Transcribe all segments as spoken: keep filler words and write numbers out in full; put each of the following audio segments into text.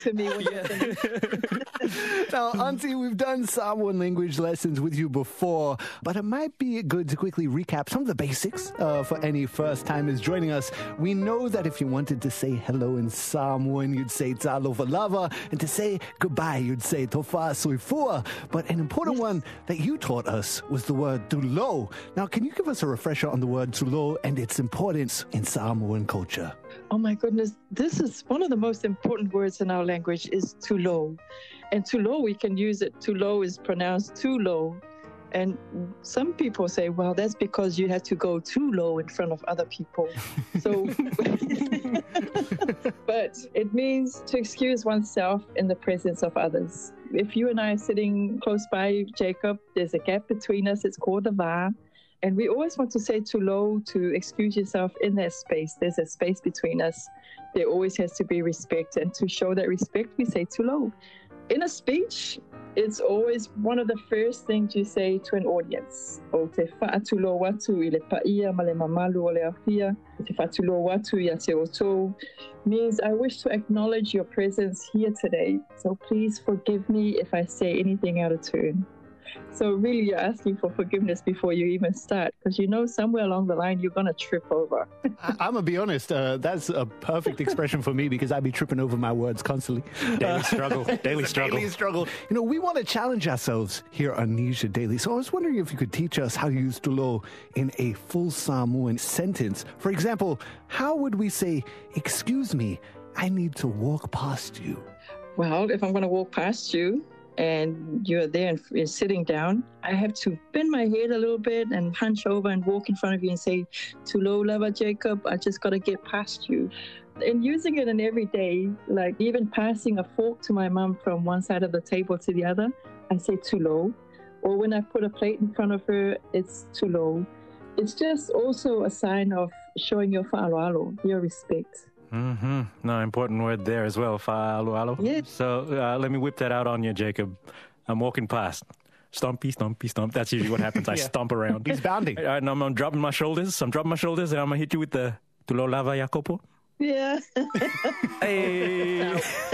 to me when you finish. Now, Auntie, we've done Samoan language lessons with you before, but it might be good to quickly recap some of the basics uh, for any first-timers joining us. We know that if you wanted to say hello in Samoan, you'd say talofa lava, and to say goodbye, you'd say tofa soifua. But an important yes. one that you taught us was the word tulo. Now, can you give us a refresher on the word tulo and its importance in Samoan culture? Oh my goodness, this is one of the most important words in our language is tulo. And tulo, we can use it. Tulo is pronounced too low. And some people say, well, that's because you have to go too low in front of other people. So, but it means to excuse oneself in the presence of others. If you and I are sitting close by Jacob, there's a gap between us. It's called the va. And we always want to say tulo to excuse yourself in that space. There's a space between us. There always has to be respect. And to show that respect, we say tulo. In a speech, it's always one of the first things you say to an audience. O te whaatulo watu I le paia ma le mamalu o le awhia. Te whaatulo watu I a te oto. Means I wish to acknowledge your presence here today. So please forgive me if I say anything out of turn. So really you're asking for forgiveness before you even start, because you know somewhere along the line you're going to trip over. I, I'm going to be honest, uh, that's a perfect expression for me because I'd be tripping over my words constantly. Daily struggle, daily struggle. Daily struggle. You know, we want to challenge ourselves here on Nisha Daily. So I was wondering if you could teach us how to use tulo in a full Samoan sentence. For example, how would we say, excuse me, I need to walk past you? Well, if I'm going to walk past you, and you're there and you're sitting down, I have to bend my head a little bit and hunch over and walk in front of you and say, tulo lava Jacob, I just got to get past you. And using it in every day, like even passing a fork to my mom from one side of the table to the other, I say tulo. Or when I put a plate in front of her, it's tulo. It's just also a sign of showing your fa'aloalo, your respect. Mm-hmm. No, important word there as well, fa'aloalo. Yes. So uh, let me whip that out on you, Jacob. I'm walking past. Stompy, stompy, stomp. That's usually what happens. I yeah. stomp around. He's bounding. And I'm, I'm dropping my shoulders. I'm dropping my shoulders, and I'm going to hit you with the tulo lava Jacopo. Yeah. Hey.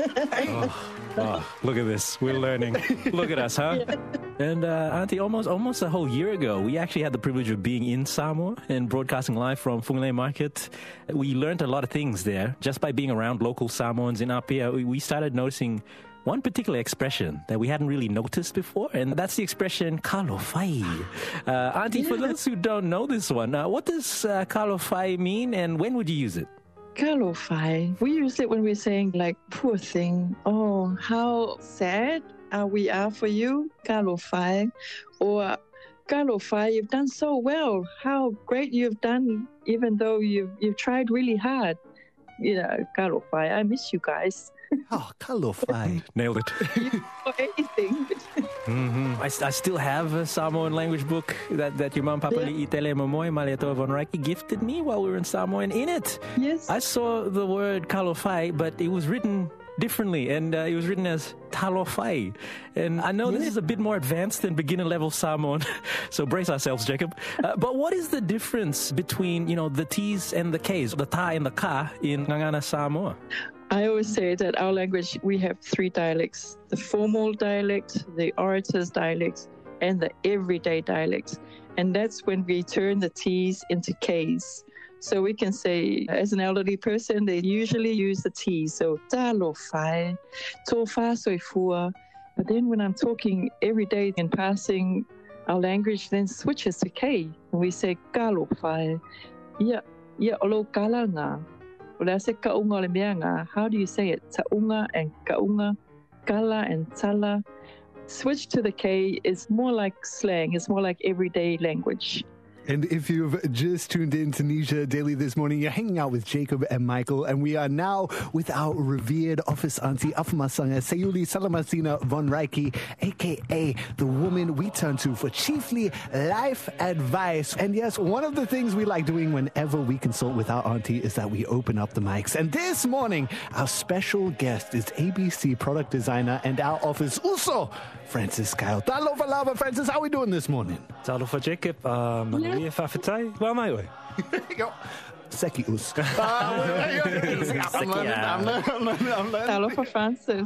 oh, oh, look at this. We're learning. Look at us, huh? Yeah. And uh, Auntie, almost almost a whole year ago, we actually had the privilege of being in Samoa and broadcasting live from Whangarei Market. We learned a lot of things there just by being around local Samoans in Apia. We, we started noticing one particular expression that we hadn't really noticed before, and that's the expression kalofai. Uh, Auntie, yeah. for those who don't know this one, uh, what does uh, kalofai mean, and when would you use it? Kalofai. We use it when we're saying, like, poor thing. Oh, how sad uh, we are for you, kalofai. Or, kalofai, you've done so well. How great you've done, even though you've, you've tried really hard. You know, kalofai, I miss you guys. Oh, kalofai. Nailed it. You know anything. mm-hmm. I, I still have a Samoan language book that, that your mom, Papa yeah. Itele Momoe Malietoa Von Reiki gifted me while we were in Samoa. And in it, yes. I saw the word kalofai, but it was written differently, and uh, it was written as talofai. And I know yeah. this is a bit more advanced than beginner level Samoan, so brace ourselves, Jacob. Uh, but what is the difference between, you know, the T's and the K's, the ta and the ka in Ngangana Samoa? I always say that our language, we have three dialects: the formal dialect, the orator's dialect, and the everyday dialect. And that's when we turn the T's into K's. So we can say, as an elderly person, they usually use the T. So, ta lo fai, to fa soi fua. But then when I'm talking every day in passing, our language then switches to K. And we say, ka lo fai, ia, ia olo kala ngā. Ula se kaunga le mea ngā. How do you say it? Taunga and kaunga, kala and tala. Switch to the K is more like slang. It's more like everyday language. And if you've just tuned in to Nisha Daily this morning, you're hanging out with Jacob and Michael, and we are now with our revered office auntie, Afumasanga Sayuli Salamasina Von Reiki, a k a the woman we turn to for chiefly life advice. And yes, one of the things we like doing whenever we consult with our auntie is that we open up the mics. And this morning, our special guest is A B C product designer and our office also, Francis Kyle. Talofa lava, Francis, how are we doing this morning? Talofa Jacob, um... Yeah. Sekius. Uh, I'm learning. I'm learning. I'm learning. I'm learning. Talo for Francis.